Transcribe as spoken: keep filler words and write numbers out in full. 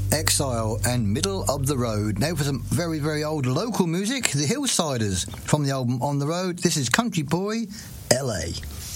Exile and Middle of the Road. Now for some very, very old local music, the Hillsiders from the album On the Road. This is Country Boy, L A